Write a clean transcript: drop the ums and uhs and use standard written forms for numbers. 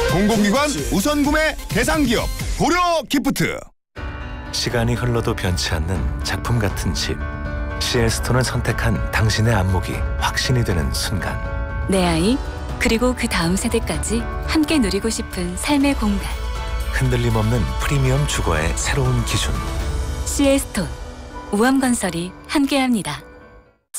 공공기관 우선 구매 대상 기업 고려 기프트. 시간이 흘러도 변치 않는 작품 같은 집. CL스톤을 선택한 당신의 안목이 확신이 되는 순간. 내 아이, 그리고 그 다음 세대까지 함께 누리고 싶은 삶의 공간. 흔들림 없는 프리미엄 주거의 새로운 기준. CL스톤, 우암건설이 함께합니다.